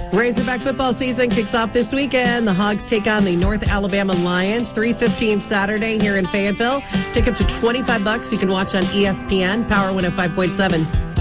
Razorback football season kicks off this weekend. The Hogs take on the North Alabama Lions, 3:15 Saturday here in Fayetteville. Tickets are $25. You can watch on ESPN, Power 105.7.